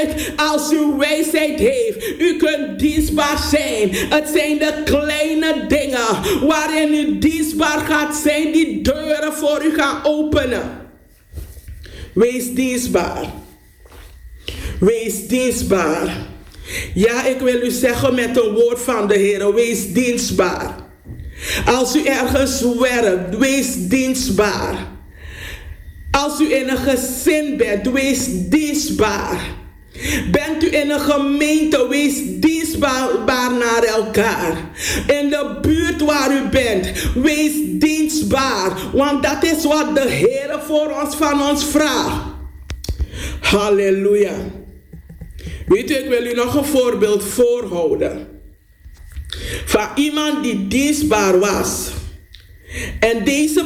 uit als u wijsheid heeft. U kunt dienstbaar zijn. Het zijn de kleine dingen waarin u dienstbaar gaat zijn, die deuren voor u gaan openen. Wees dienstbaar. Wees dienstbaar. Ja, ik wil u zeggen met een woord van de Heer, wees dienstbaar. Als u ergens werkt, wees dienstbaar. Als u in een gezin bent, wees dienstbaar. Bent u in een gemeente, wees dienstbaar naar elkaar. In de buurt waar u bent, wees dienstbaar. Want dat is wat de Heer van ons vraagt. Halleluja. Weet u, ik wil u nog een voorbeeld voorhouden. Van iemand die dienstbaar was. En deze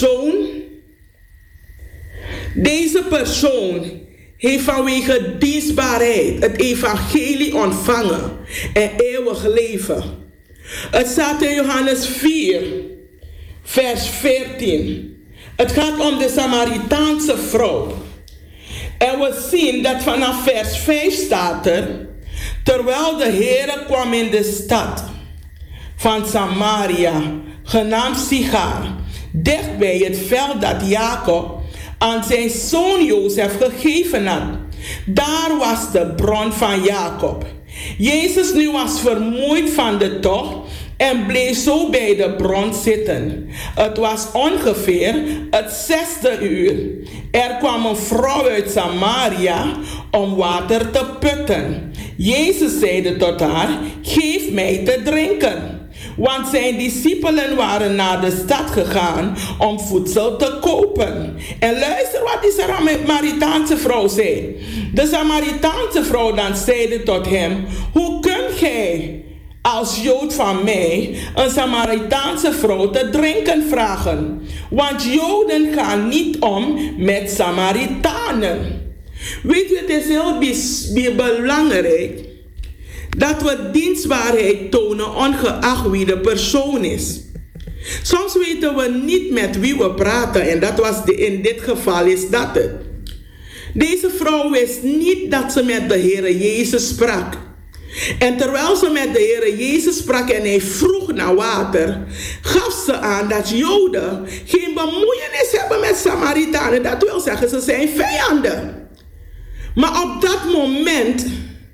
persoon heeft vanwege dienstbaarheid het evangelie ontvangen en eeuwig leven. Het staat in Johannes 4, vers 14. Het gaat om de Samaritaanse vrouw. En we zien dat vanaf vers 5 staat er: terwijl de Heere kwam in de stad van Samaria, genaamd Sichar, dicht bij het veld dat Jacob aan zijn zoon Jozef gegeven had. Daar was de bron van Jacob. Jezus nu was vermoeid van de tocht en bleef zo bij de bron zitten. Het was ongeveer het 6e uur. Er kwam een vrouw uit Samaria om water te putten. Jezus zeide tot haar: geef mij te drinken. Want zijn discipelen waren naar de stad gegaan om voedsel te kopen. En luister wat die Samaritaanse vrouw zei. De Samaritaanse vrouw dan zeide tot hem: hoe kunt gij als Jood van mij een Samaritaanse vrouw te drinken vragen? Want Joden gaan niet om met Samaritanen. Weet je, het is heel belangrijk dat we dienstbaarheid tonen ongeacht wie de persoon is. Soms weten we niet met wie we praten en dat was in dit geval is dat het. Deze vrouw wist niet dat ze met de Heere Jezus sprak. En terwijl ze met de Heere Jezus sprak en hij vroeg naar water, gaf ze aan dat Joden geen bemoeienis hebben met Samaritanen. Dat wil zeggen, ze zijn vijanden. Maar op dat moment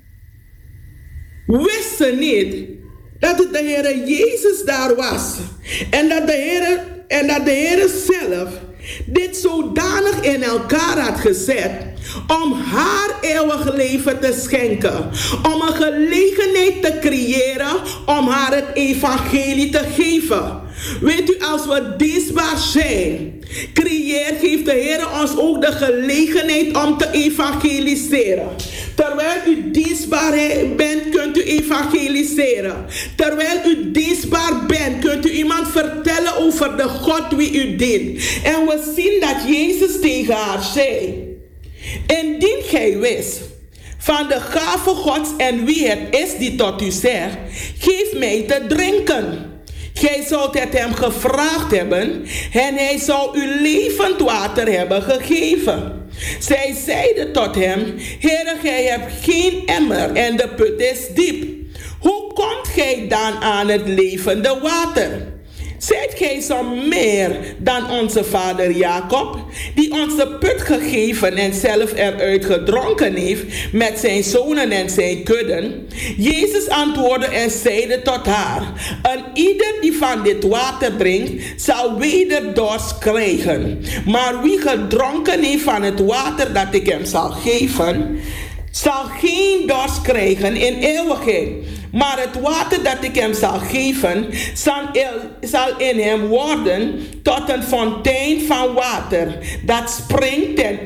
wist ze niet dat het de Heere Jezus daar was. En dat de Heere zelf dit zodanig in elkaar had gezet om haar eeuwig leven te schenken. Om een gelegenheid te creëren om haar het evangelie te geven. Weet u, als we dienstbaar zijn, geeft de Heer ons ook de gelegenheid om te evangeliseren. Terwijl u dienstbaar bent, kunt u evangeliseren. Terwijl u dienstbaar bent, kunt u iemand vertellen over de God wie u dient. En we zien dat Jezus tegen haar zei: indien gij wist van de gave Gods en wie het is die tot u zegt, geef mij te drinken. Gij zult het hem gevraagd hebben en hij zou u levend water hebben gegeven. Zij zeide tot hem: Heere, gij hebt geen emmer en de put is diep. Hoe komt gij dan aan het levende water? Zijt gij zo meer dan onze vader Jacob, die ons de put gegeven en zelf eruit gedronken heeft met zijn zonen en zijn kudden? Jezus antwoordde en zeide tot haar: een ieder die van dit water drinkt, zal weder dorst krijgen. Maar wie gedronken heeft van het water dat ik hem zal geven, zal geen dorst krijgen in eeuwigheid. Maar het water dat ik hem zal geven, zal in hem worden tot een fontein van water, dat springt ten